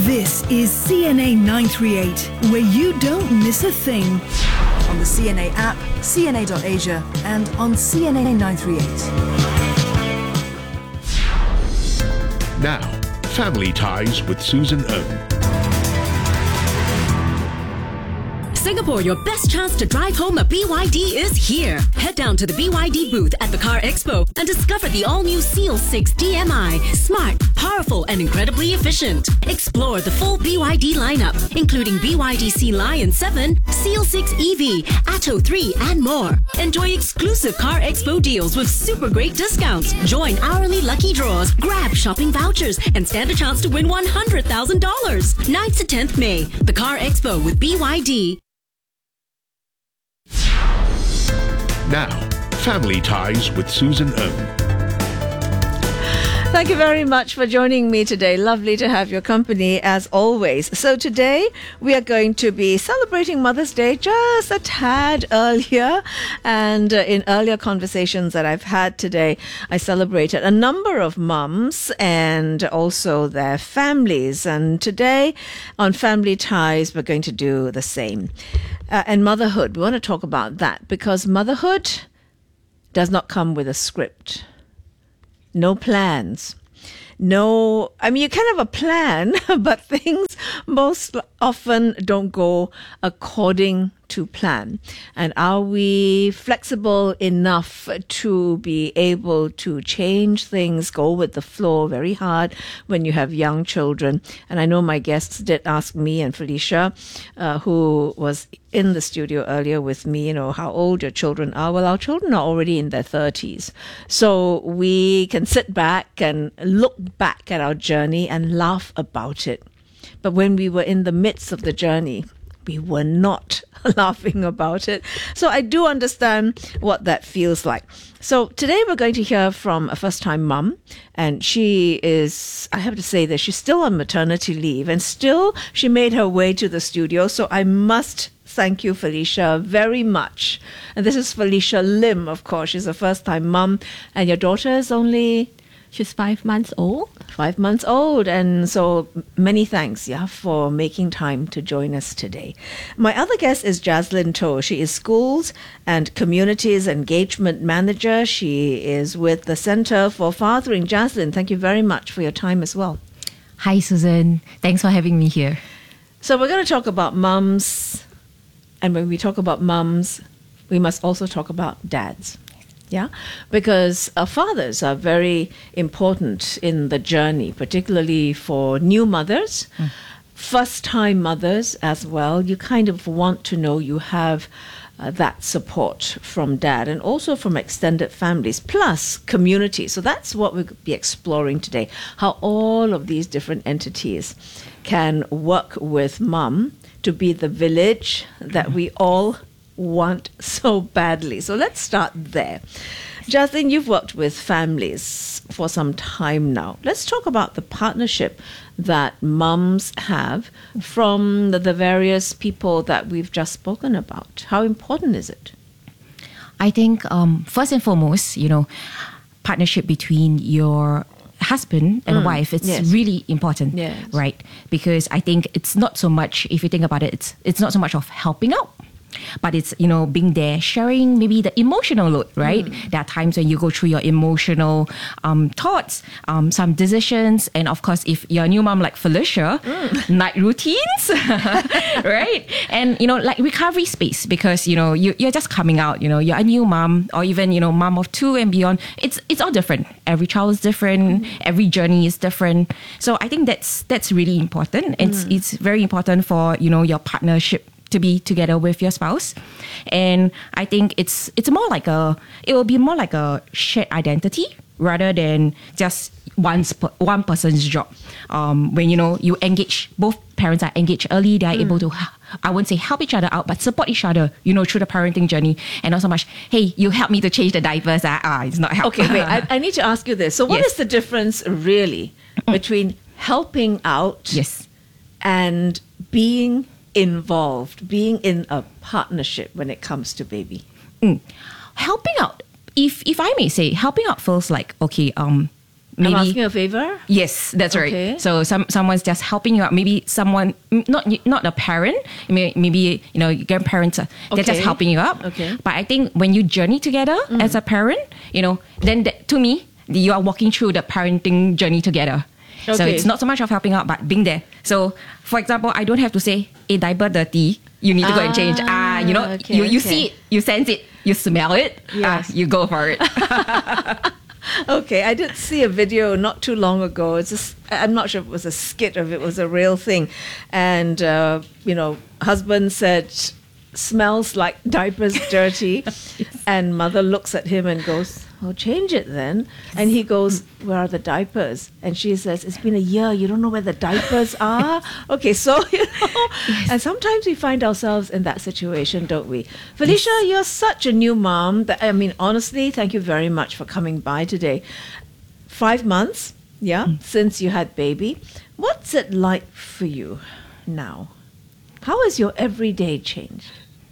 This is CNA 938, where you don't miss a thing. On the CNA app, CNA.Asia, and on CNA 938. Now, Family Ties with Susan Ng. Singapore, your best chance to drive home a BYD is here. Head down to the BYD booth at the Car Expo and discover the all-new Seal 6 DMI. Smart, powerful, and incredibly efficient. Explore the full BYD lineup, including BYD Sea Lion 7, Seal 6 EV, Atto 3, and more. Enjoy exclusive Car Expo deals with super great discounts. Join hourly lucky draws, grab shopping vouchers, and stand a chance to win $100,000. 9th to 10th May, the Car Expo with BYD. Now, Family Ties with Susan Ng. Thank you very much for joining me today. Lovely to have your company as always. So today we are going to be celebrating Mother's Day just a tad earlier. And in earlier conversations that I've had today, I celebrated a number of mums and also their families. And today on Family Ties, we're going to do the same. And motherhood, we want to talk about that because motherhood does not come with a script. No plans. No, I mean, you can have a plan, but things most often don't go according to plan. And are we flexible enough to be able to change things, go with the flow? Very hard when you have young children. And I know my guests did ask me and Felicia, who was in the studio earlier with me, how old your children are. Well, our children are already in their 30s. So we can sit back and look back at our journey and laugh about it. But when we were in the midst of the journey, we were not laughing about it. So I do understand what that feels like. So today we're going to hear from a first-time mum, and she is, I have to say that she's still on maternity leave, and still she made her way to the studio. So I must thank you, Felicia, very much. And this is Felicia Lim, of course. She's a first-time mum, and your daughter is only... She's 5 months old. 5 months old. And so many thanks, for making time to join us today. My other guest is Jaslyn Toh. She is Schools and Communities Engagement Manager. She is with the Centre for Fathering. Jaslyn, thank you very much for your time as well. Hi, Susan. Thanks for having me here. So we're going to talk about mums. And when we talk about mums, we must also talk about dads. Yeah, because fathers are very important in the journey, particularly for new mothers, first-time mothers as well. You kind of want to know you have that support from dad and also from extended families, plus community. So that's what we'll be exploring today, how all of these different entities can work with mum to be the village that we all want so badly. So let's start there. Jaslyn, you've worked with families for some time now. Let's talk about the partnership that mums have from the various people that we've just spoken about. How important is it? I think first and foremost, partnership between your husband and wife, it's really important, right? Because I think it's not so much, if you think about it, it's not so much of helping out, but it's, being there, sharing maybe the emotional load, right? There are times when you go through your emotional thoughts, some decisions. And of course, if you're a new mom like Felicia, night routines, right? And, like recovery space, because, you're just coming out, you're a new mom, or even, mom of 2 and beyond. It's all different. Every child is different. Every journey is different. So I think that's really important. It's very important for, your partnership to be together with your spouse. And I think it will be more like a shared identity rather than just one person's job. When, you engage, both parents are engaged early, they are able to, I won't say help each other out, but support each other, through the parenting journey. And not so much, hey, you help me to change the diapers. It's not help. Okay, wait, I need to ask you this. So what is the difference really between helping out and being involved, being in a partnership when it comes to baby? Helping out, if I may say, helping out feels like, okay, maybe I'm asking a favor? Yes, that's Okay. right. So someone's just helping you out. Maybe someone not a parent. Maybe your grandparents they're just Okay. helping you out. Okay. But I think when you journey together as a parent, then to me you are walking through the parenting journey together. So Okay. it's not so much of helping out, but being there. So for example, I don't have to say, "Hey, diaper dirty. You need to go and change." Okay, you see it, you sense it, you smell it. Yes. You go for it. Okay, I did see a video not too long ago. I'm not sure if it was a skit or if it was a real thing. And, husband said, smells like diapers dirty. And mother looks at him and goes, "Oh, change it then." And he goes, "Where are the diapers?" And she says, "It's been a year. You don't know where the diapers are?" Okay, so, and sometimes we find ourselves in that situation, don't we? Felicia, you're such a new mom. Honestly, thank you very much for coming by today. 5 months, since you had baby. What's it like for you now? How has your everyday changed?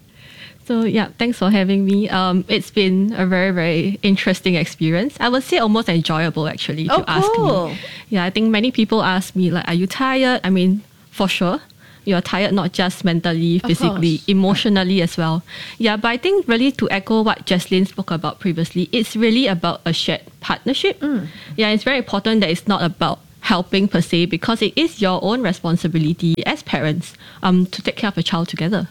So thanks for having me. It's been a very, very interesting experience. I would say almost enjoyable actually, if you ask cool. me. Yeah, I think many people ask me like, are you tired? I mean, for sure. You're tired not just mentally, physically, emotionally as well. Yeah, but I think really to echo what Jaslyn spoke about previously, it's really about a shared partnership. Yeah, it's very important that it's not about helping per se, because it is your own responsibility as parents to take care of a child together.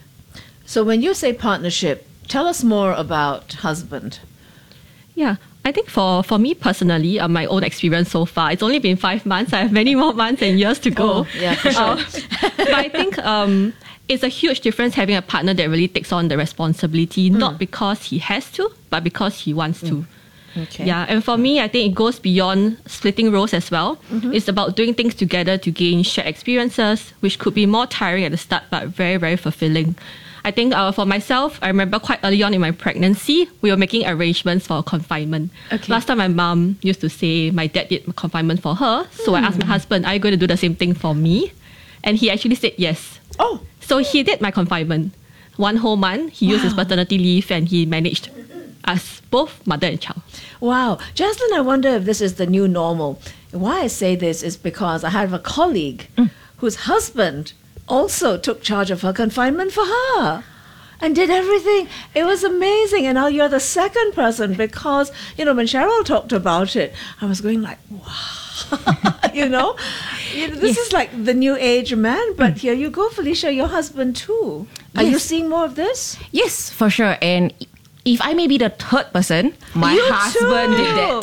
So when you say partnership, tell us more about husband. Yeah, I think for me personally, my own experience so far, it's only been 5 months. I have many more months and years to go. Oh, yeah, for sure. But I think it's a huge difference having a partner that really takes on the responsibility, not because he has to, but because he wants to. Okay. Yeah, and for me, I think it goes beyond splitting roles as well. It's about doing things together to gain shared experiences, which could be more tiring at the start, but very, very fulfilling. I think for myself, I remember quite early on in my pregnancy, we were making arrangements for confinement. Okay. Last time my mom used to say my dad did confinement for her. So I asked my husband, are you going to do the same thing for me? And he actually said yes. Oh. So he did my confinement. 1 whole month, he used his paternity leave and he managed us both, mother and child. Wow. Jaslyn, I wonder if this is the new normal. Why I say this is because I have a colleague whose husband also took charge of her confinement for her and did everything. It was amazing. And now you're the second person because, when Cheryl talked about it, I was going like, wow. This is like the new age man. But here you go, Felicia, your husband too. Are you seeing more of this? Yes, for sure. And if I may be the third person, my You husband too. did that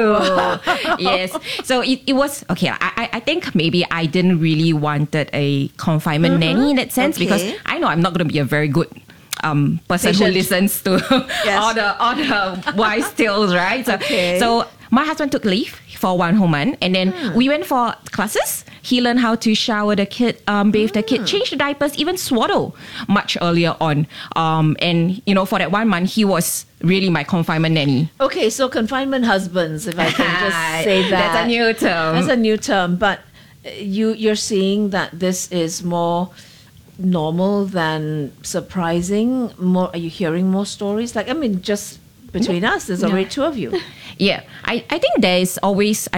too. Yes. So it was, okay, I think maybe I didn't really wanted a confinement nanny in that sense because I know I'm not going to be a very good person who listens to all the wise tales, right? So my husband took leave for 1 whole month and then we went for classes. He learned how to shower the kid, bathe the kid, change the diapers, even swaddle much earlier on. And, for that 1 month, he was really my confinement nanny. Okay, so confinement husbands, if I can just say that. That's a new term. That's a new term. But you're seeing that this is more normal than surprising? More? Are you hearing more stories? Just between us, there's already 2 of you. Yeah, I think there is always,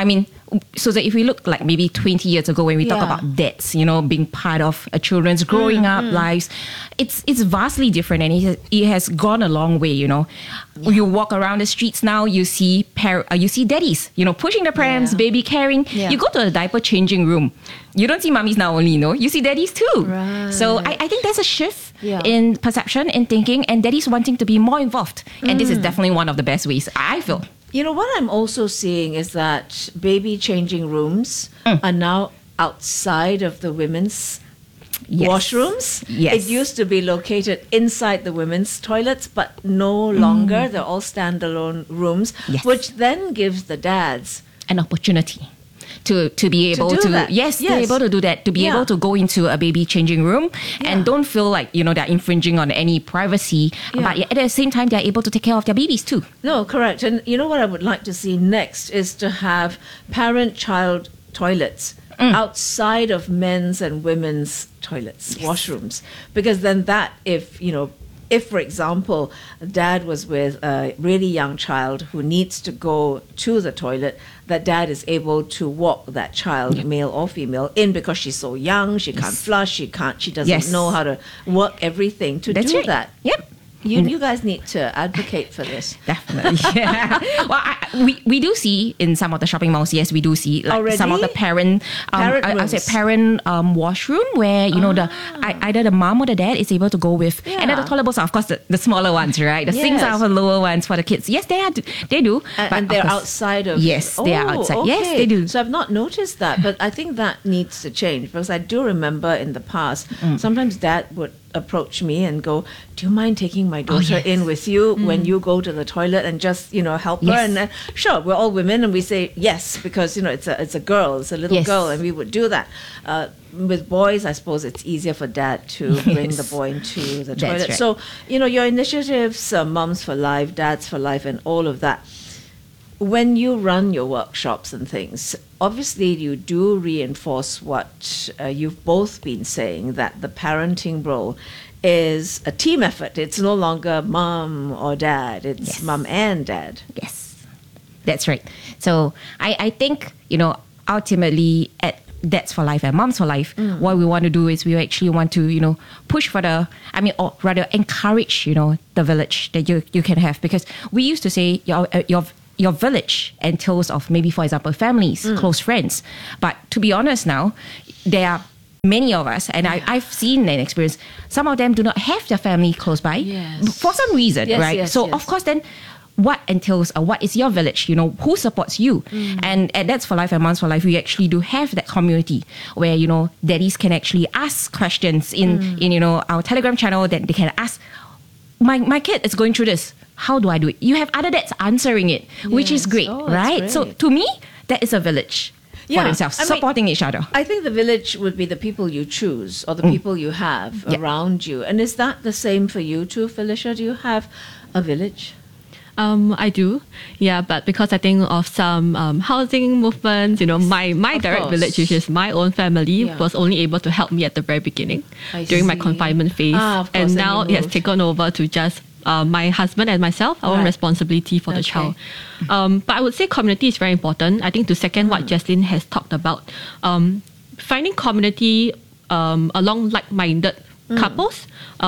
so that if we look like maybe 20 years ago when we talk about dads, being part of a children's growing up lives, it's vastly different and it has gone a long way, You walk around the streets now, you see daddies, pushing the prams, baby carrying. You go to a diaper changing room. You don't see mummies now only, you see daddies too. Right. So I think there's a shift in perception, in thinking, and daddies wanting to be more involved. And this is definitely one of the best ways, I feel. What I'm also seeing is that baby changing rooms are now outside of the women's washrooms. Yes. It used to be located inside the women's toilets, but no longer. They're all standalone rooms, which then gives the dads an opportunity to be able to be able to do that, to be able to go into a baby changing room and don't feel like they're infringing on any privacy, but at the same time they're able to take care of their babies too. No, correct. And what I would like to see next is to have parent-child toilets outside of men's and women's toilets, washrooms, because then that, if if, for example, dad was with a really young child who needs to go to the toilet, that dad is able to walk that child, male or female, in because she's so young, she can't flush, she doesn't know how to work everything to That's do right. that. Yep. You guys need to advocate for this. Definitely. Yeah. Well, we do see in some of the shopping malls, yes, we do see like some of the parent washroom where, you know, either the mom or the dad is able to go with, and then the toilet bowls are, of course, the smaller ones, right? The sinks are the lower ones for the kids. Yes, they do. And they're outside of... Yes, they are outside. Okay. Yes, they do. So I've not noticed that, but I think that needs to change, because I do remember in the past, sometimes dad would approach me and go, do you mind taking my daughter in with you when you go to the toilet and just, you know, help her? And sure, we're all women and we say yes, because, you know, it's a girl, it's a little girl, and we would do that. With boys, I suppose it's easier for dad to bring the boy into the toilet. Right. So, you know, your initiatives, Mums for Life, Dads for Life, and all of that, when you run your workshops and things, obviously you do reinforce what you've both been saying, that the parenting role is a team effort. It's no longer mom or dad, it's mom and dad. Yes, that's right. So I think, you know, ultimately at Dads for Life and Mums for Life, what we want to do is we actually want to, you know, push for or rather encourage, you know, the village that you can have. Because we used to say your village entails of maybe, for example, families, close friends. But to be honest now, there are many of us, and I've seen and experienced, some of them do not have their family close by for some reason, right? So of course then, what entails or what is your village, you know, who supports you? And at Dads for Life and Mums for Life, we actually do have that community where, you know, daddies can actually ask questions in you know, our Telegram channel, that they can ask, my kid is going through this, how do I do it? You have other dads answering it, which is great, right? Great. So to me, that is a village for themselves, supporting each other. I think the village would be the people you choose or the people you have around you. And is that the same for you too, Felicia? Do you have a village? I do, but because I think of some housing movements, you know, my direct village, which is my own family, was only able to help me at the very beginning during my confinement phase. And now it has taken over to just my husband and myself, our own responsibility for the child. But I would say community is very important. I think to second what Jaslyn has talked about, finding community along like-minded couples,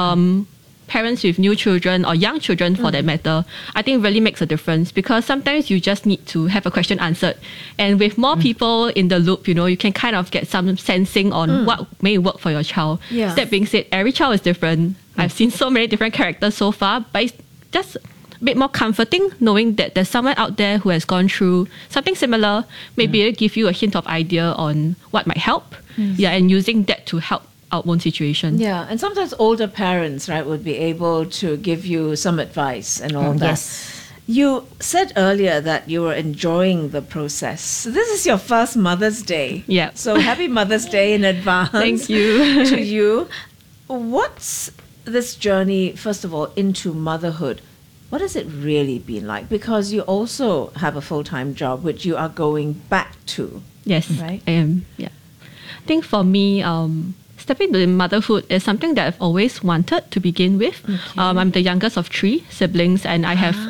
parents with new children or young children for that matter, I think really makes a difference, because sometimes you just need to have a question answered. And with more people in the loop, you know, you can kind of get some sensing on what may work for your child. That being said, every child is different. I've seen so many different characters so far, but it's just a bit more comforting knowing that there's someone out there who has gone through something similar, maybe it'll give you a hint of idea on what might help. And using that to help our own situation. And sometimes older parents, right, would be able to give you some advice and all that. You said earlier that you were enjoying the process. So this is your first Mother's Day. So happy Mother's Day in advance. Thank you. To you. What's this journey, first of all, into motherhood? What has it really been like? Because you also have a full-time job, which you are going back to. Yes, right? I am. I think for me, stepping into motherhood is something that I've always wanted to begin with. I'm the youngest of 3 siblings, and I have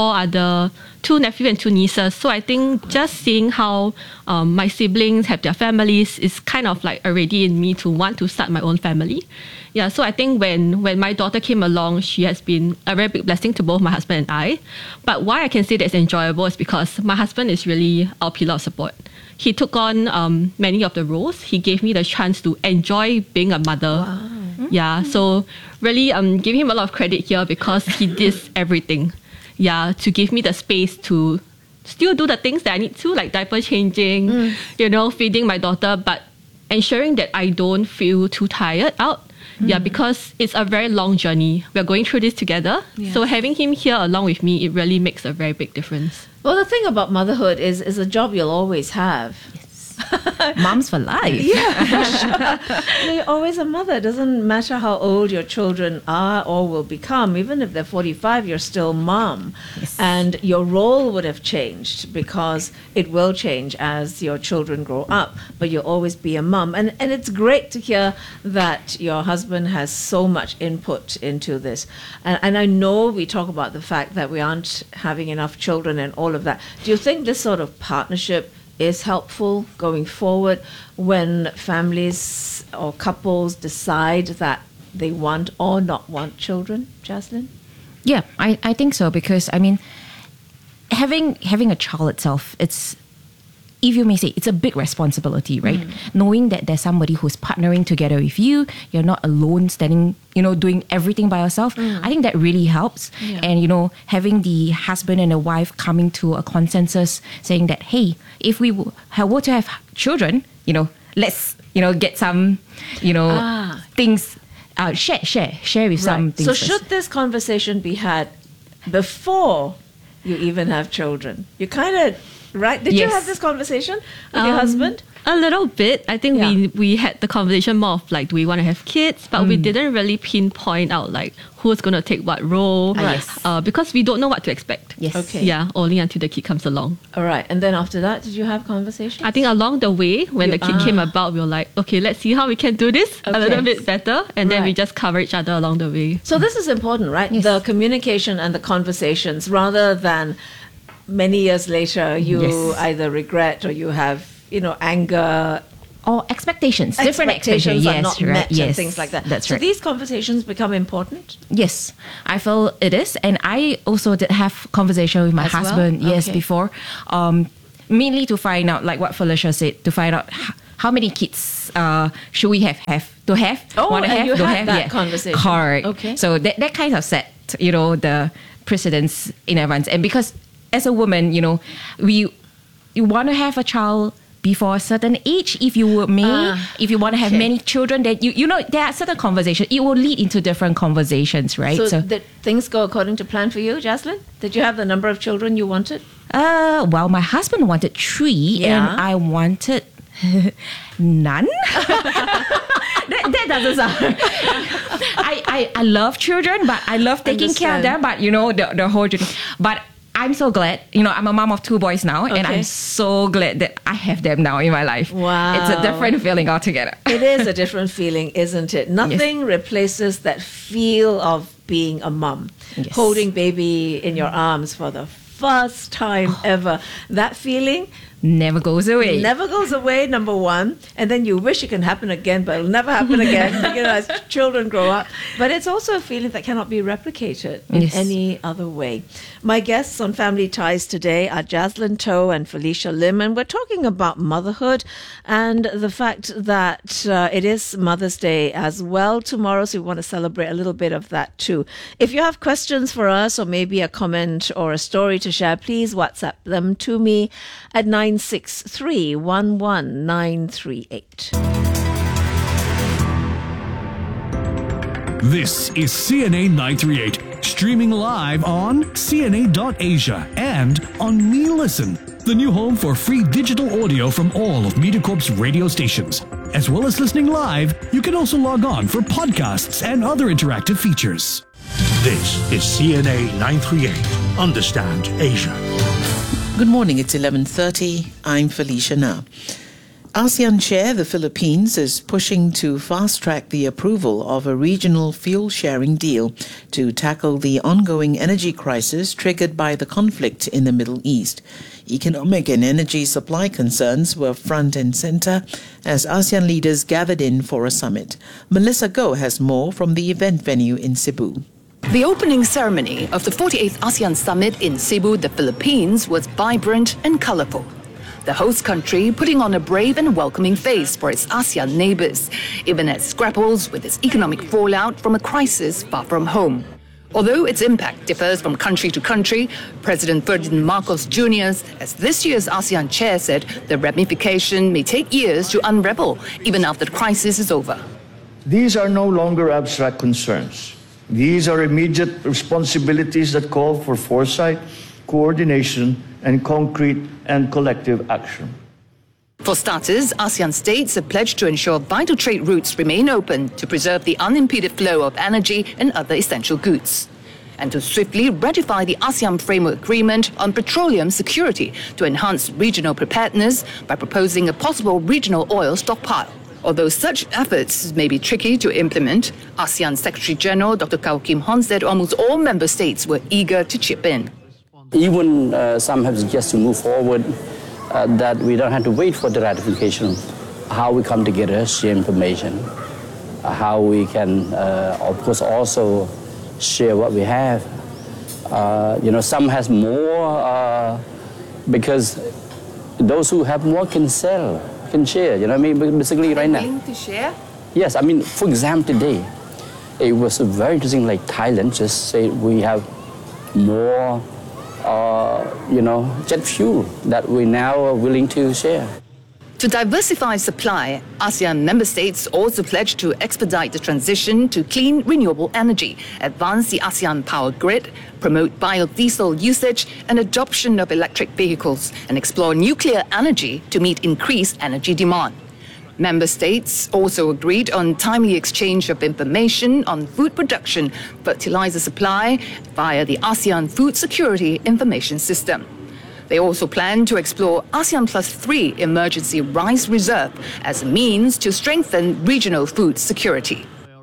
2 nephews and 2 nieces. So I think just seeing how my siblings have their families is kind of like already in me to want to start my own family. So I think when my daughter came along, she has been a very big blessing to both my husband and I. But why I can say that it's enjoyable is because my husband is really our pillar of support. He took on many of the roles. He gave me the chance to enjoy being a mother. So really give him a lot of credit here, because he did everything. To give me the space to still do the things that I need to, like diaper changing, you know, feeding my daughter, but ensuring that I don't feel too tired out. Because it's a very long journey. We're going through this together. So having him here along with me, it really makes a very big difference. Well, the thing about motherhood is a job you'll always have. Moms for life. Yeah. You're always a mother. It doesn't matter how old your children are or will become. Even if they're 45, you're still mom. Yes. And your role would have changed because it will change as your children grow up. But you'll always be a mom. And it's great to hear that your husband has so much input into this. And I know we talk about the fact that we aren't having enough children and all of that. Do you think this sort of partnership is helpful going forward when families or couples decide that they want or not want children, Jaslyn? Yeah, I think so, because I mean, having a child itself, it's, if you may say, it's a big responsibility, right? Knowing that there's somebody who's partnering together with you, you're not alone standing, doing everything by yourself. I think that really helps. Yeah. And, having the husband and the wife coming to a consensus saying that, hey, if we were to have children, let's, get some, things, share with some things. So should this conversation be had before you even have children? You kind of... Right? Did you have this conversation with your husband? A little bit. I think we had the conversation more of like, do we want to have kids? But we didn't really pinpoint out like who's going to take what role. Because we don't know what to expect. Yes. Okay. Yeah, only until the kid comes along. All right. And then after that, did you have conversations? I think along the way, when the kid came about, we were like, okay, let's see how we can do this a little bit better. And then we just cover each other along the way. So this is important, right? Yes. The communication and the conversations, rather than many years later, you either regret or you have, anger. Or expectations. Different expectations are not met and things like that. That's so right. these conversations become important? Yes, I feel it is. And I also did have conversation with my husband, before. Mainly to find out, like what Felicia said, to find out how many kids should we have to have? Oh, want to and have, you don't had have? that conversation. Correct. Okay. So that kind of set, the precedence in advance. And because as a woman, you want to have a child before a certain age, if you if you want to have many children, then there are certain conversations. It will lead into different conversations, right? So did things go according to plan for you, Jaslyn? Did you have the number of children you wanted? Well, my husband wanted 3 and I wanted none. that doesn't sound... I love children, but I love taking care of them, but the whole journey. But I'm so glad, I'm a mom of 2 boys now, and I'm so glad that I have them now in my life. Wow. It's a different feeling altogether. It is a different feeling, isn't it? Nothing replaces that feel of being a mom. Yes. Holding baby in your arms for the first time ever. That feeling never goes away. Never goes away, number one. And then you wish it can happen again, but it'll never happen again, as children grow up. But it's also a feeling that cannot be replicated in any other way. My guests on Family Ties today are Jaslyn Toh and Felicia Lim, and we're talking about motherhood and the fact that it is Mother's Day as well tomorrow, so we want to celebrate a little bit of that too. If you have questions for us or maybe a comment or a story to share, please WhatsApp them to me at 963 11938. This is CNA 938, streaming live on CNA.Asia and on Me Listen, the new home for free digital audio from all of MediaCorp's radio stations. As well as listening live, you can also log on for podcasts and other interactive features. This is CNA 938, Understand Asia. Good morning, it's 11:30. I'm Felicia Na. ASEAN Chair, the Philippines, is pushing to fast-track the approval of a regional fuel-sharing deal to tackle the ongoing energy crisis triggered by the conflict in the Middle East. Economic and energy supply concerns were front and center as ASEAN leaders gathered in for a summit. Melissa Goh has more from the event venue in Cebu. The opening ceremony of the 48th ASEAN Summit in Cebu, the Philippines, was vibrant and colorful. The host country putting on a brave and welcoming face for its ASEAN neighbors, even as it grapples with its economic fallout from a crisis far from home. Although its impact differs from country to country, President Ferdinand Marcos Jr., as this year's ASEAN chair said, the ramification may take years to unravel, even after the crisis is over. These are no longer abstract concerns. These are immediate responsibilities that call for foresight, coordination, and concrete and collective action. For starters, ASEAN states have pledged to ensure vital trade routes remain open to preserve the unimpeded flow of energy and other essential goods, and to swiftly ratify the ASEAN Framework Agreement on petroleum security to enhance regional preparedness by proposing a possible regional oil stockpile. Although such efforts may be tricky to implement, ASEAN Secretary-General Dr. Kao Kim Hon said almost all member states were eager to chip in. Even some have suggested to move forward, that we don't have to wait for the ratification. How we come together, share information, how we can, of course, also share what we have. Some has more because those who have more can sell, can share. You know what I mean? Basically, right now. Willing to share? Yes, I mean, for example, today, it was very interesting. Like Thailand just said we have more, jet fuel that we now are willing to share. To diversify supply, ASEAN member states also pledged to expedite the transition to clean, renewable energy, advance the ASEAN power grid, promote biodiesel usage and adoption of electric vehicles, and explore nuclear energy to meet increased energy demand. Member states also agreed on timely exchange of information on food production, fertilizer supply via the ASEAN Food Security Information System. They also plan to explore ASEAN Plus 3 Emergency Rice Reserve as a means to strengthen regional food security.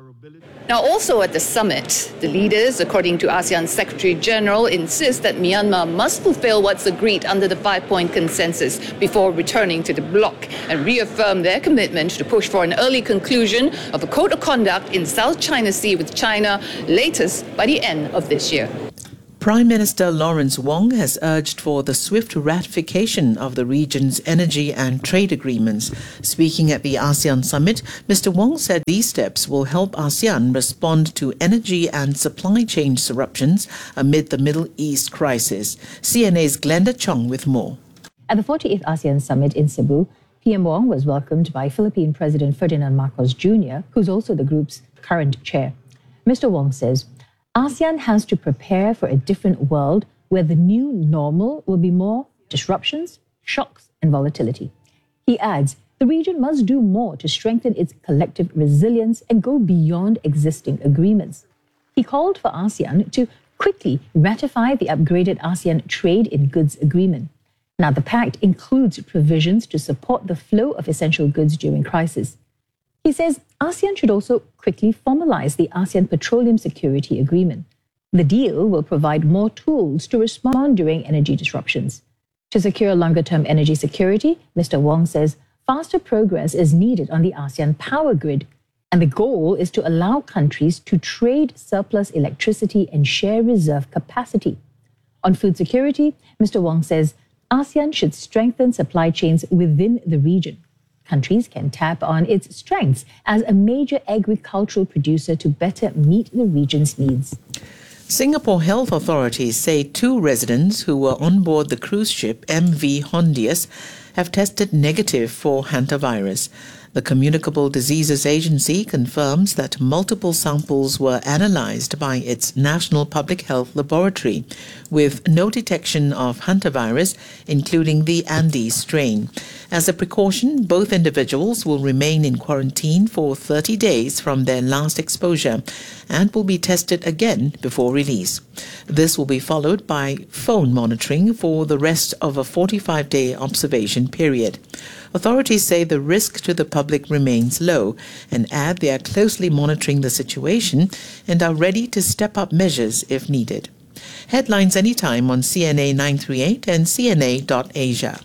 Now, also at the summit, the leaders, according to ASEAN Secretary-General, insist that Myanmar must fulfill what's agreed under the 5-point consensus before returning to the bloc, and reaffirm their commitment to push for an early conclusion of a code of conduct in South China Sea with China, latest by the end of this year. Prime Minister Lawrence Wong has urged for the swift ratification of the region's energy and trade agreements. Speaking at the ASEAN summit, Mr. Wong said these steps will help ASEAN respond to energy and supply chain disruptions amid the Middle East crisis. CNA's Glenda Chong with more. At the 48th ASEAN summit in Cebu, PM Wong was welcomed by Philippine President Ferdinand Marcos Jr., who's also the group's current chair. Mr. Wong says, ASEAN has to prepare for a different world where the new normal will be more disruptions, shocks, and volatility. He adds, the region must do more to strengthen its collective resilience and go beyond existing agreements. He called for ASEAN to quickly ratify the upgraded ASEAN Trade in Goods Agreement. Now, the pact includes provisions to support the flow of essential goods during crisis. He says ASEAN should also quickly formalize the ASEAN Petroleum Security Agreement. The deal will provide more tools to respond during energy disruptions. To secure longer-term energy security, Mr. Wong says faster progress is needed on the ASEAN power grid, and the goal is to allow countries to trade surplus electricity and share reserve capacity. On food security, Mr. Wong says ASEAN should strengthen supply chains within the region. Countries can tap on its strengths as a major agricultural producer to better meet the region's needs. Singapore health authorities say 2 residents who were on board the cruise ship MV Hondius have tested negative for hantavirus. The Communicable Diseases Agency confirms that multiple samples were analyzed by its National Public Health Laboratory, with no detection of hantavirus, including the Andes strain. As a precaution, both individuals will remain in quarantine for 30 days from their last exposure and will be tested again before release. This will be followed by phone monitoring for the rest of a 45-day observation period. Authorities say the risk to the public remains low and add they are closely monitoring the situation and are ready to step up measures if needed. Headlines anytime on CNA 938 and CNA.Asia.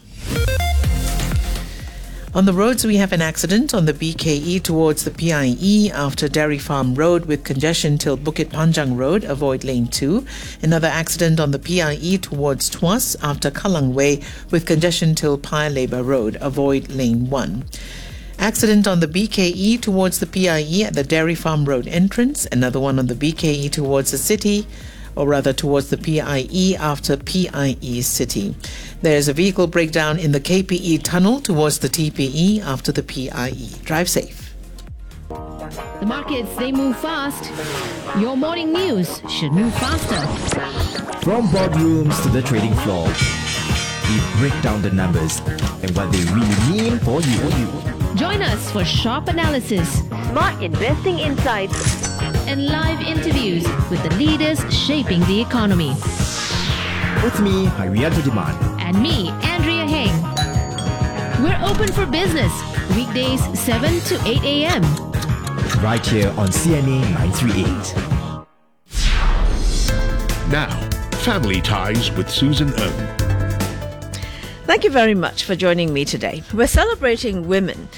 On the roads, we have an accident on the BKE towards the PIE after Dairy Farm Road with congestion till Bukit Panjang Road, avoid lane 2. Another accident on the PIE towards Tuas after Kallang Way with congestion till Paya Lebar Road, avoid lane 1. Accident on the BKE towards the PIE at the Dairy Farm Road entrance. Another one on the BKE towards the city, or rather towards the PIE after PIE City. There's a vehicle breakdown in the KPE tunnel towards the TPE after the PIE. Drive safe. The markets, they move fast. Your morning news should move faster. From boardrooms to the trading floor, we break down the numbers and what they really mean for you. Join us for sharp analysis, smart investing insights, and live interviews with the leaders shaping the economy. With me, Harianto Diman. And me, Andrea Heng. We're open for business, weekdays 7 to 8 a.m. Right here on CNA 938. Now, Family Ties with Susan Ng. Thank you very much for joining me today. We're celebrating women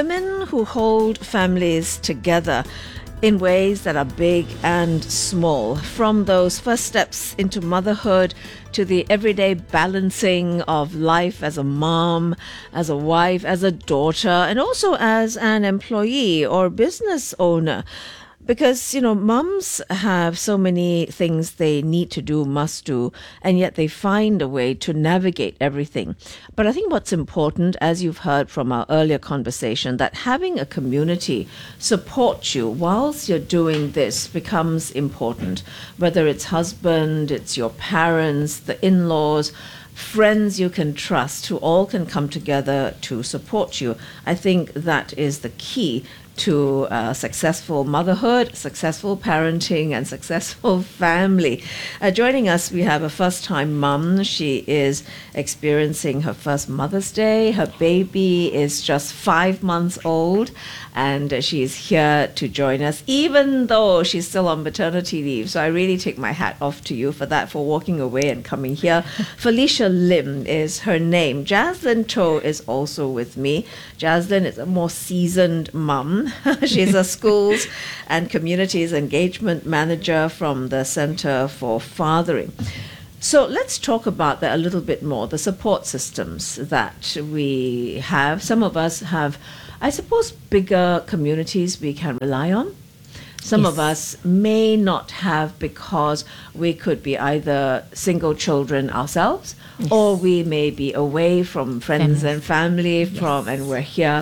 who hold families together in ways that are big and small, from those first steps into motherhood to the everyday balancing of life as a mom, as a wife, as a daughter, and also as an employee or business owner. Because, mums have so many things they need to do, must do, and yet they find a way to navigate everything. But I think what's important, as you've heard from our earlier conversation, that having a community support you whilst you're doing this becomes important. Whether it's husband, it's your parents, the in-laws, friends you can trust, who all can come together to support you. I think that is the key to successful motherhood, successful parenting, and successful family. Joining us, we have a first-time mum. She is experiencing her first Mother's Day. Her baby is just 5 months old, and she is here to join us, even though she's still on maternity leave. So I really take my hat off to you for that, for walking away and coming here. Felicia Lim is her name. Jaslyn Toh is also with me. Jaslyn is a more seasoned mum. She's a schools and communities engagement manager from the Center for Fathering. So let's talk about that a little bit more, the support systems that we have. Some of us have, I suppose, bigger communities we can rely on. Some of us may not have, because we could be either single children ourselves, or we may be away from friends and family, and we're here,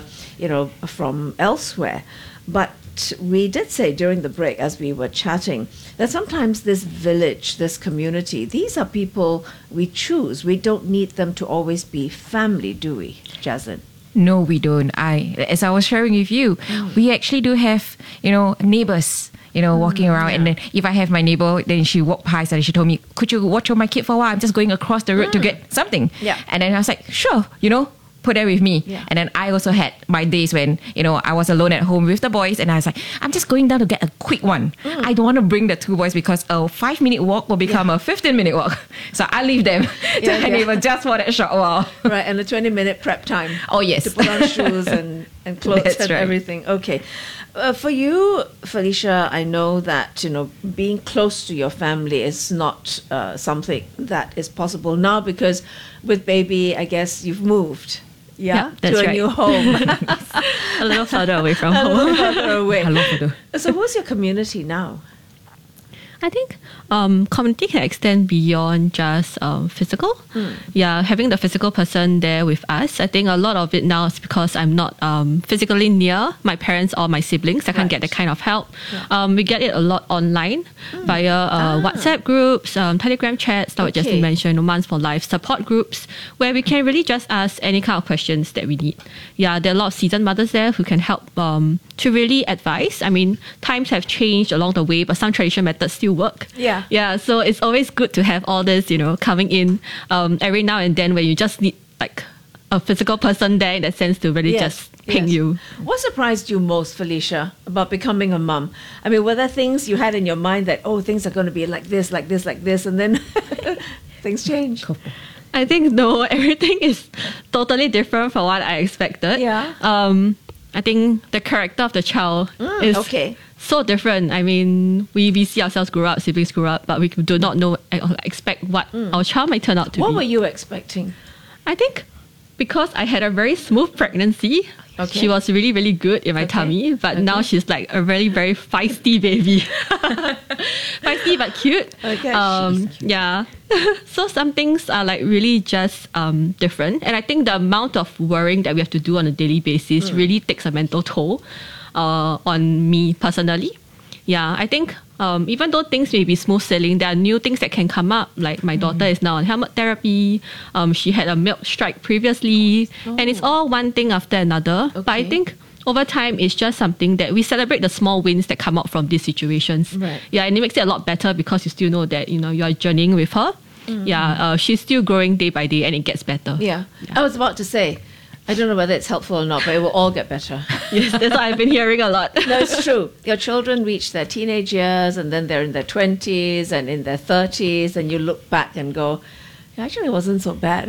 from elsewhere. But we did say during the break, as we were chatting, that sometimes this village, this community, these are people we choose. We don't need them to always be family, do we, Jaslyn? No, we don't. As I was sharing with you, we actually do have, neighbors, walking around. And then if I have my neighbor, then she walked past and she told me, could you watch over my kid for a while? I'm just going across the road to get something. Yeah. And then I was like, sure, put that with me. Yeah. And then I also had my days when, I was alone at home with the boys, and I was like, I'm just going down to get a quick one. I don't want to bring the two boys because a 5-minute walk will become a 15-minute walk. So I leave them to my neighbor just for that short while. Right, and a 20-minute prep time. Oh, yes. To put on shoes and clothes. That's and everything. Okay. For you, Felicia, I know that, being close to your family is not something that is possible now, because with baby, I guess you've moved. Yeah, that's to a new home. A little further away from home. A little further away. So who's your community now? I think community can extend beyond just physical. Yeah, having the physical person there with us. I think a lot of it now is because I'm not physically near my parents or my siblings. I can't get that kind of help. Yeah. We get it a lot online via WhatsApp groups, Telegram chats, like just mentioned, Moms for Life support groups, where we can really just ask any kind of questions that we need. Yeah, there are a lot of seasoned mothers there who can help to really advise. I mean, times have changed along the way, but some traditional methods still work. Yeah. So it's always good to have all this, coming in every now and then, where you just need like a physical person there in that sense to really just ping you. What surprised you most, Felicia, about becoming a mum? I mean, were there things you had in your mind that, things are going to be like this, and then things change? I think no, everything is totally different from what I expected. Yeah. I think the character of the child is so different. I mean, we see ourselves grow up, siblings grow up, but we do not expect what our child might turn out to be. What were you expecting? I think because I had a very smooth pregnancy, she was really, really good in my tummy, but now she's like a very, very feisty baby. Feisty but cute. Yeah. So some things are like really just different. And I think the amount of worrying that we have to do on a daily basis really takes a mental toll on me personally. Yeah, I think even though things may be smooth sailing, there are new things that can come up. Like my daughter is now on helmet therapy. She had a milk strike previously. And it's all one thing after another. Okay. But I think over time, it's just something that we celebrate the small wins that come out from these situations. Right. Yeah, and it makes it a lot better because you still know that, you are journeying with her. Yeah, she's still growing day by day and it gets better. Yeah. I was about to say, I don't know whether it's helpful or not, but it will all get better. Yes, that's what I've been hearing a lot. No, it's true. Your children reach their teenage years and then they're in their 20s and in their 30s and you look back and go, actually it wasn't so bad.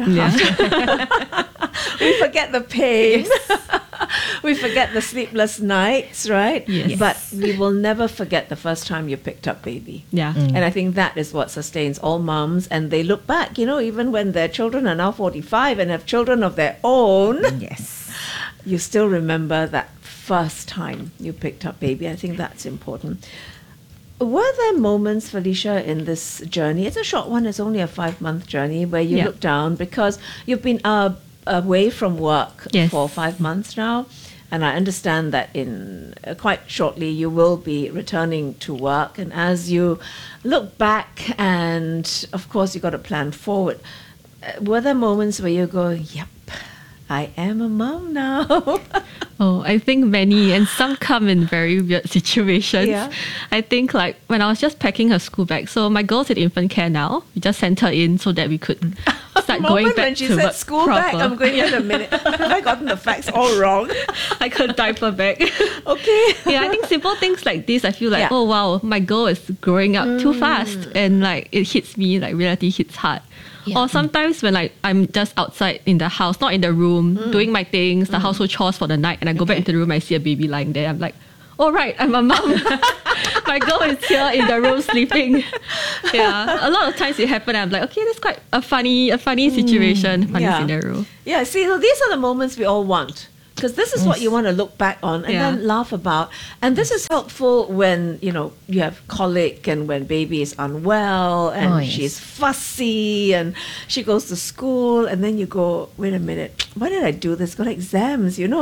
Yeah. We forget the pain. Yes. We forget the sleepless nights, right? Yes. But we will never forget the first time you picked up baby. Yeah. And I think that is what sustains all mums. And they look back, even when their children are now 45 and have children of their own. Yes. You still remember that first time you picked up baby. I think that's important. Were there moments, Felicia, in this journey? It's a short one. It's only a 5-month journey where you look down because you've been away from work for 5 months now. And I understand that in quite shortly you will be returning to work. And as you look back and, of course, you got to plan forward, were there moments where you go, yep, I am a mom now? Oh, I think many, and some come in very weird situations. Yeah. I think like when I was just packing her school bag. So my girl's in infant care now. We just sent her in so that we could start going back when she to said work school proper. bag, I'm going, wait a minute, have I gotten the facts all wrong? Like her diaper bag. Okay. Yeah, I think simple things like this, I feel like, oh wow, my girl is growing up too fast. And like it hits me, like reality hits hard. Yeah. Or sometimes when like I'm just outside in the house, not in the room, doing my things, the household chores for the night, and I go back into the room, I see a baby lying there. I'm like, oh right, I'm a mom. My girl is here in the room sleeping. Yeah, a lot of times it happened. I'm like, okay, that's quite a funny situation, funny scenario. Yeah, see, so these are the moments we all want. Because this is what you want to look back on and then laugh about. And this is helpful when, you have colic and when baby is unwell and she's fussy and she goes to school and then you go, wait a minute, why did I do this? Got exams, And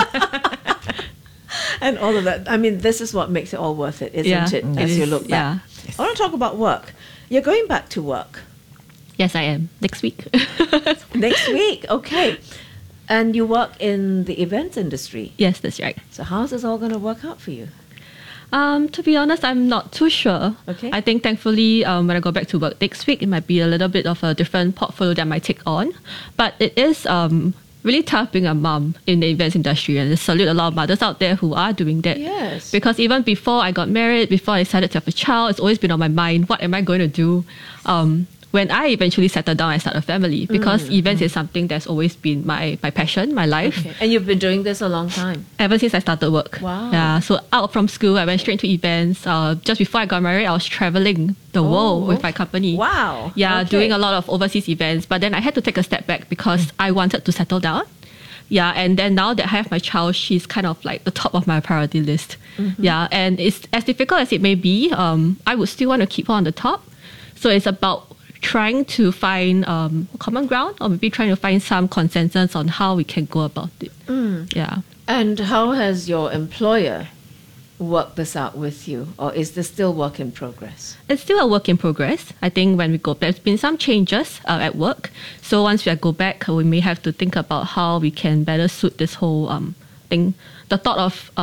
all of that. I mean, this is what makes it all worth it, isn't it? As you look back. Yes. I want to talk about work. You're going back to work. Yes, I am. Next week. Next week, okay. And you work in the events industry. Yes, that's right. So how's this all going to work out for you? To be honest, I'm not too sure. Okay. I think thankfully when I go back to work next week, it might be a little bit of a different portfolio that I might take on. But it is really tough being a mom in the events industry. And I salute a lot of mothers out there who are doing that. Yes. Because even before I got married, before I decided to have a child, it's always been on my mind, what am I going to do when I eventually settle down and start a family? Because events is something that's always been my passion, my life. Okay. And you've been doing this a long time? Ever since I started work. Wow. Yeah, so out from school, I went straight into events. Just before I got married, I was traveling the world with my company. Wow. Yeah, doing a lot of overseas events. But then I had to take a step back because I wanted to settle down. Yeah, and then now that I have my child, she's kind of like the top of my priority list. Yeah, and it's as difficult as it may be, I would still want to keep her on the top. So it's about trying to find common ground, or maybe trying to find some consensus on how we can go about it. Yeah. And how has your employer worked this out with you, or is this still work in progress? It's still a work in progress. I think when we go back, there's been some changes at work. So once we go back, we may have to think about how we can better suit this whole thing. The thought of,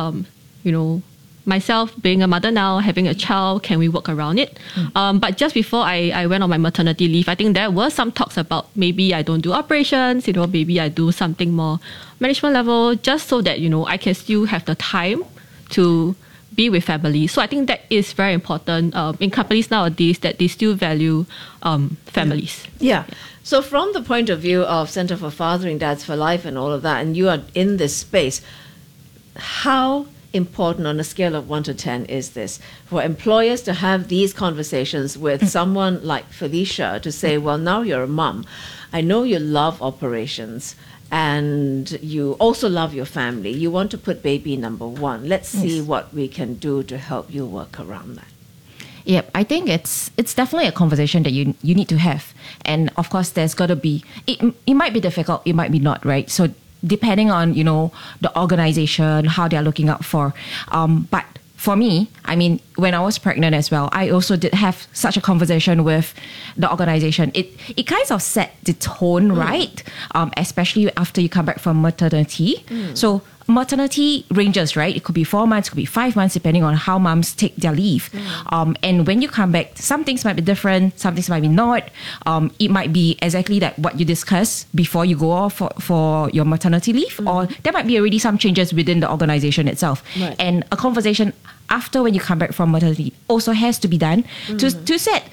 myself being a mother now, having a child, can we work around it? But just before I went on my maternity leave, I think there were some talks about maybe I don't do operations, maybe I do something more management level, just so that, I can still have the time to be with family. So I think that is very important in companies nowadays, that they still value families. Yeah. So from the point of view of Centre for Fathering Dads for Life and all of that, and you are in this space, how important on a scale of 1 to 10 is this for employers to have these conversations with someone like Felicia to say, well, now you're a mom. I know you love operations and you also love your family. You want to put baby number one. Let's see what we can do to help you work around that. Yep, I think it's definitely a conversation that you need to have. And of course, there's got to be, it might be difficult, it might be not, right? So depending on, the organization, how they're looking out for. But for me, I mean, when I was pregnant as well, I also did have such a conversation with the organization. It kind of set the tone, right? Especially after you come back from maternity. So maternity ranges, right? It could be 4 months, it could be 5 months, depending on how moms take their leave. And when you come back, some things might be different, some things might be not. It might be exactly that what you discussed before you go off for your maternity leave, or there might be already some changes within the organization itself. Right. And a conversation after when you come back from maternity also has to be done to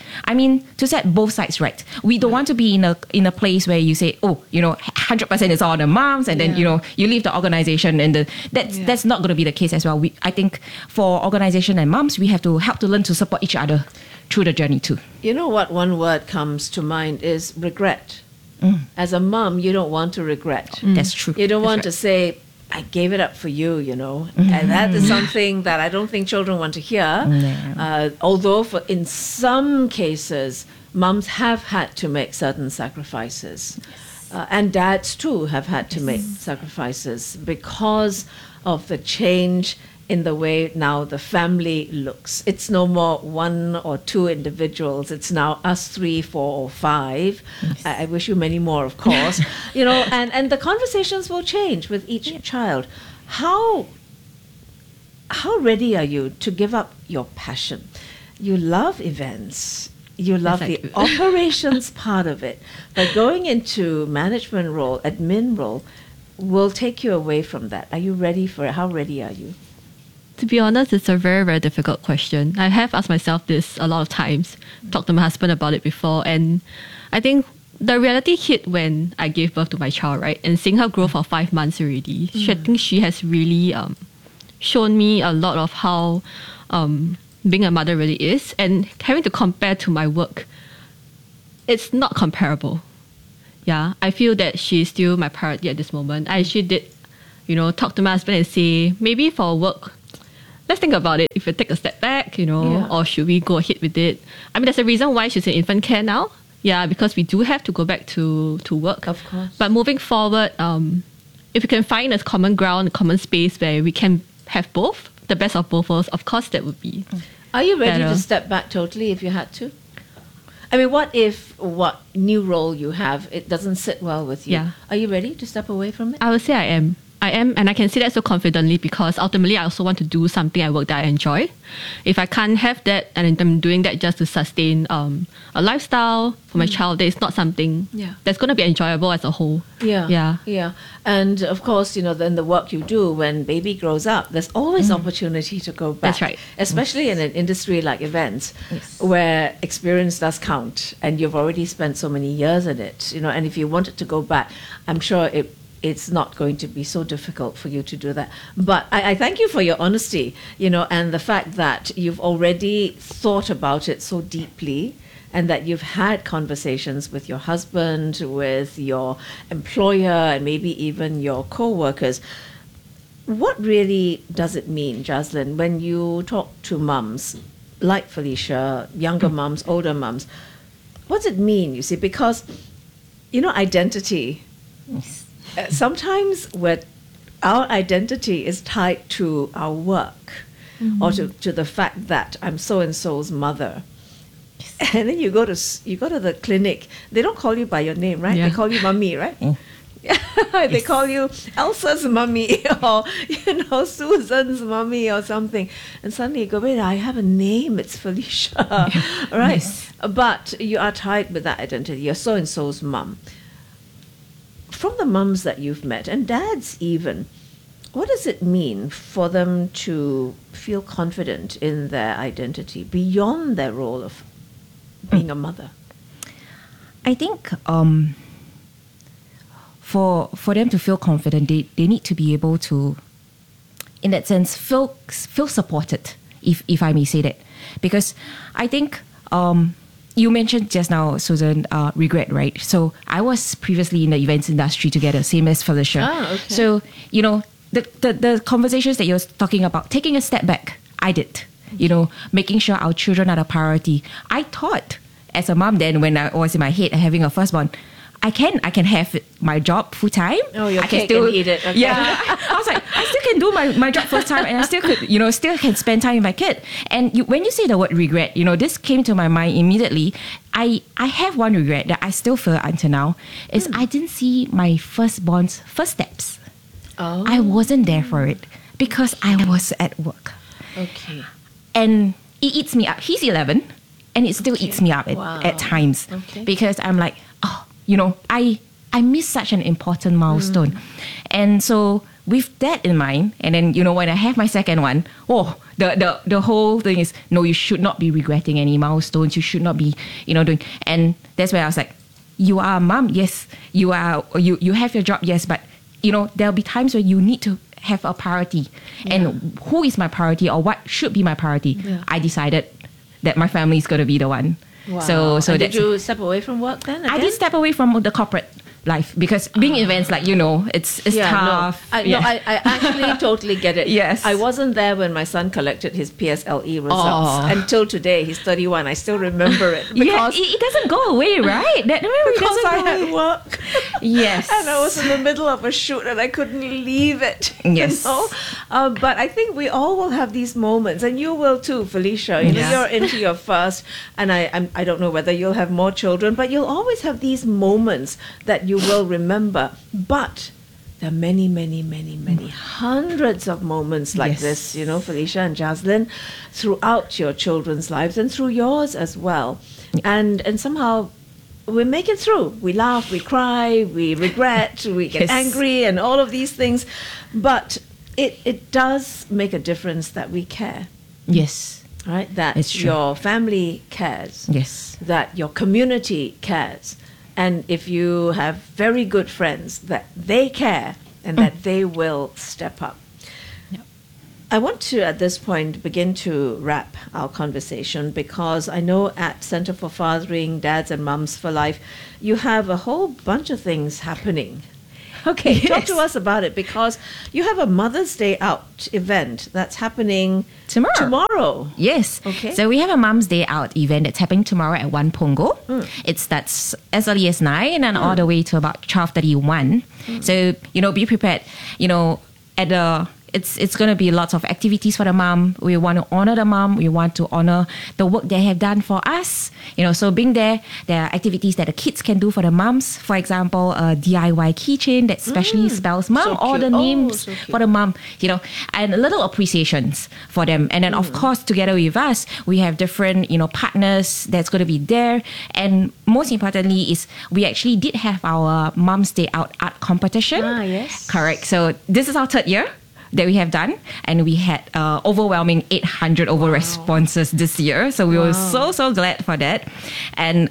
set both sides right. We don't want to be in a place where you say, 100% is all on the moms, and then you leave the organization, and that's not going to be the case as well. I think for organization and moms, we have to help to learn to support each other through the journey too. You know what? One word comes to mind is regret. As a mom, you don't want to regret. That's true. You don't want to say, I gave it up for you, and that is something that I don't think children want to hear. Although in some cases, mums have had to make certain sacrifices. And dads too have had to make sacrifices because of the change in the way now the family looks. It's no more 1 or 2 individuals. It's now us 3, 4, or 5. I wish you many more, of course. And the conversations will change with each child. How ready are you to give up your passion? You love events. You love the operations part of it. But going into management role, admin role, will take you away from that. Are you ready for it? How ready are you? To be honest, it's a very, very difficult question. I have asked myself this a lot of times, talked to my husband about it before, and I think the reality hit when I gave birth to my child, right? And seeing her grow for 5 months already, I think she has really shown me a lot of how being a mother really is, and having to compare to my work, it's not comparable. Yeah, I feel that she's still my priority at this moment. I actually did, talk to my husband and say, maybe for work, let's think about it. If we take a step back, or should we go ahead with it? I mean, there's a reason why she's in infant care now. Yeah, because we do have to go back to work. Of course. But moving forward, if we can find a common ground, a common space where we can have both, the best of both worlds, of course that would be Are you ready better. to step back totally if you had to? I mean, what if what new role you have, it doesn't sit well with you? Yeah. Are you ready to step away from it? I would say I am. And I can say that so confidently because ultimately I also want to do something at work that I enjoy. If I can't have that and I'm doing that just to sustain a lifestyle for my child, that is not something that's going to be enjoyable as a whole. Yeah. And of course, then the work you do when baby grows up, there's always opportunity to go back. That's right. Especially in an industry like events where experience does count and you've already spent so many years in it, and if you wanted to go back, I'm sure it's not going to be so difficult for you to do that. But I thank you for your honesty, and the fact that you've already thought about it so deeply and that you've had conversations with your husband, with your employer, and maybe even your co-workers. What really does it mean, Jaslyn, when you talk to mums like Felicia, younger mums, older mums? What does it mean, you see? Because, identity... Sometimes our identity is tied to our work or to the fact that I'm so-and-so's mother. And then you go to the clinic. They don't call you by your name, right? They call you mummy, right? They call you Elsa's mummy or, Susan's mummy or something. And suddenly you go, wait, I have a name. It's Felicia, right? Yes. But you are tied with that identity. You're so-and-so's mum. From the mums that you've met, and dads even, what does it mean for them to feel confident in their identity beyond their role of being a mother? I think for them to feel confident, they need to be able to, in that sense, feel supported, if I may say that. Because I think... you mentioned just now, Susan, regret, right? So I was previously in the events industry together, same as Felicia. Okay. So, the conversations that you're talking about, taking a step back, I did. Making sure our children are the priority. I thought, as a mom then, when I was in my head having a firstborn, I can have my job full time. Oh, your I cake can still and eat it. Okay. Yeah, I was like, I still can do my job full time, and I still could, still can spend time with my kid. And when you say the word regret, this came to my mind immediately. I have one regret that I still feel until now is I didn't see my firstborn's first steps. Oh. I wasn't there for it because I was at work. Okay. And it eats me up. He's 11, and it still eats me up at times because I'm like, I missed such an important milestone. And so with that in mind, and then, when I have my second one, the whole thing is, no, you should not be regretting any milestones. You should not be, doing. And that's where I was like, you are a mom, yes. You have your job, yes. But, there'll be times where you need to have a priority. Yeah. And who is my priority or what should be my priority? Yeah. I decided that my family is going to be the one. Wow. So and did you step away from work then again? I did step away from the corporate life because being events, it's tough. No, I actually totally get it. Yes. I wasn't there when my son collected his PSLE results. Until today, he's 31. I still remember it. Because it doesn't go away, right? Because I had work. Yes. And I was in the middle of a shoot and I couldn't leave it. Yes. But I think we all will have these moments, and you will too, Felicia. You're into your first, and I don't know whether you'll have more children, but you'll always have these moments that you will remember. But there are many, many, many, many hundreds of moments like this, Felicia and Jaslyn, throughout your children's lives and through yours as well. And somehow we make it through. We laugh, we cry, we regret, we get angry and all of these things. But it does make a difference that we care. Yes. Right? That your family cares. Yes. That your community cares. And if you have very good friends, that they care and that they will step up. Yep. I want to, at this point, begin to wrap our conversation because I know at Centre for Fathering, Dads and Mums for Life, you have a whole bunch of things happening. Okay, talk to us about it because you have a Mother's Day Out event that's happening tomorrow. Yes. Okay. So we have a Mum's Day Out event that's happening tomorrow at 1 Punggol. It starts as early as 9 and all the way to about 12:31. So, be prepared. At the it's going to be lots of activities for the mom. We want to honor the mom. We want to honor the work they have done for us. So being there are activities that the kids can do for the moms. For example, a DIY keychain that specially spells mom or the names for the mom, and little appreciations for them. And then, of course, together with us, we have different, partners that's going to be there. And most importantly is we actually did have our Mom's Day Out art competition. Yes. Correct. So this is our third year that we have done, and we had overwhelming 800 responses this year, so we were so glad for that. And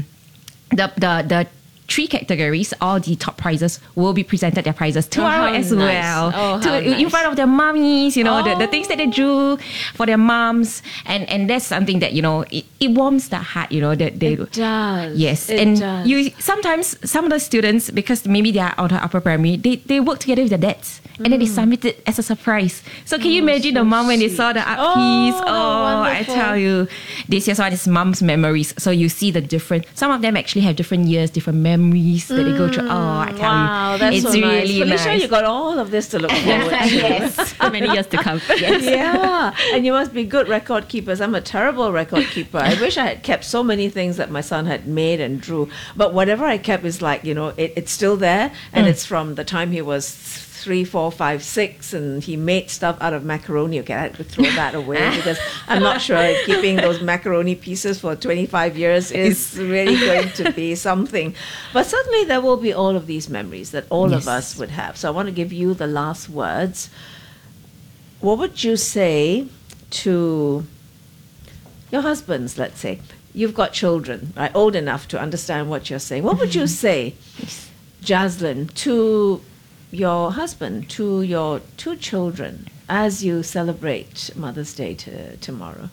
the 3 categories, all the top prizes will be presented their prizes tomorrow as well, in front of their mummies, the things that they drew for their mums, and that's something that it warms the heart, that they it does. Yes. It And does. you sometimes some of the students, because maybe they are out of upper primary, they work together with their dads. And then they submit it as a surprise. So can you imagine the mom when they saw the art piece? I tell you, this year's one is mom's memories. So you see the different. Some of them actually have different years, different memories that they go through. I tell you, that's it's so really nice. Felicia, nice. you got all of this to look forward to. Yes, many years to come. Yes. Yeah, and you must be good record keepers. I'm a terrible record keeper. I wish I had kept so many things that my son had made and drew. But whatever I kept is like, it's still there, and it's from the time he was 3, 4, 5, 6, and he made stuff out of macaroni. Okay, I had to throw that away because I'm not sure keeping those macaroni pieces for 25 years is really going to be something. But certainly there will be all of these memories that all of us would have. So I want to give you the last words. What would you say to your husbands, let's say? You've got children, right, old enough to understand what you're saying. What would you say, Jaslyn, to your husband, to your 2 children, as you celebrate Mother's Day tomorrow?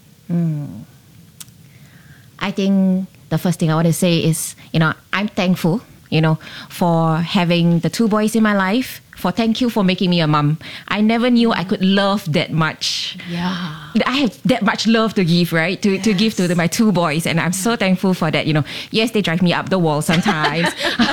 I think the first thing I want to say is, I'm thankful, for having the 2 boys in my life, for thank you for making me a mom. I never knew I could love that much. Yeah. I have that much love to give, right? To give to my two boys. And I'm so thankful for that. Yes, they drive me up the wall sometimes.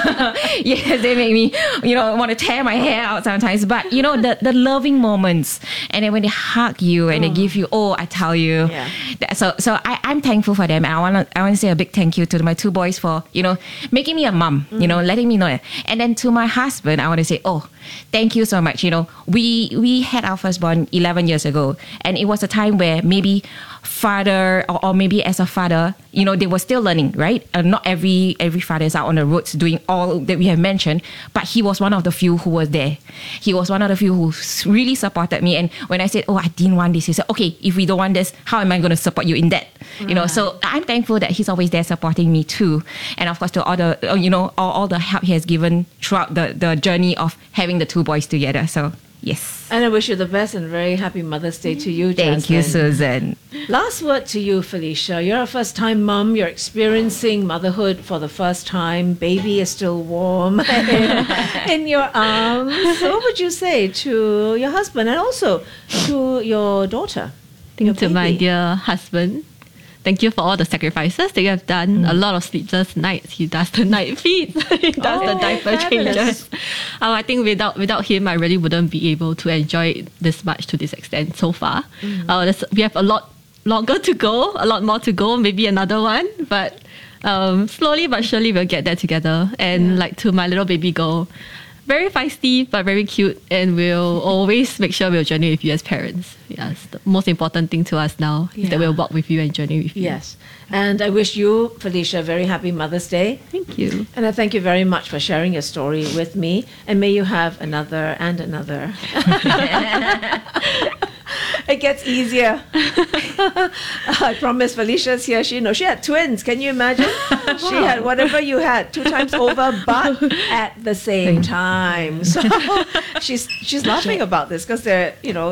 Yes, they make me, want to tear my hair out sometimes. But, the loving moments. And then when they hug you and they give you, I tell you. Yeah. So I'm thankful for them. I want to say a big thank you to my two boys for, making me a mom, letting me know that. And then to my husband, I want to say, thank you so much. We had our firstborn 11 years ago. And it was a time where maybe father or maybe as a father, they were still learning, right? Not every father is out on the roads doing all that we have mentioned, but he was one of the few who was there. He was one of the few who really supported me. And when I said, I didn't want this, he said, okay, if we don't want this, how am I going to support you in that? So I'm thankful that he's always there supporting me too. And of course, to all the, all the help he has given throughout the journey of having the two boys together. So yes. And I wish you the best and very happy Mother's Day to you, Jasmine. Thank you, Susan. Last word to you, Felicia. You're a first-time mum. You're experiencing motherhood for the first time. Baby is still warm in your arms. So what would you say to your husband and also to your daughter? To my dear husband, thank you for all the sacrifices that you have done. A lot of sleepless nights. He does the night feeds. He does the diaper changes. I think without him, I really wouldn't be able to enjoy it this much to this extent so far. We have a lot longer to go, a lot more to go, maybe another one. But slowly but surely, we'll get there together. And like to my little baby girl, very feisty, but very cute. And we'll always make sure we'll journey with you as parents. Yes, the most important thing to us now is that we'll walk with you and journey with you. Yes. And I wish you, Felicia, a very happy Mother's Day. Thank you. And I thank you very much for sharing your story with me. And may you have another and another. It gets easier. I promise Felicia's here. She had twins. Can you imagine? She had whatever you had 2 times over, but at the same time. So she's laughing about this because they're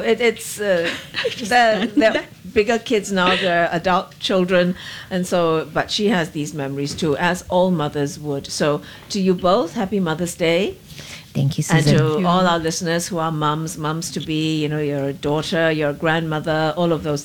bigger kids now. They're adult children, and so but she has these memories too, as all mothers would. So to you both, happy Mother's Day. Thank you, Susan. And to all our listeners who are mums to be, your daughter, your grandmother, all of those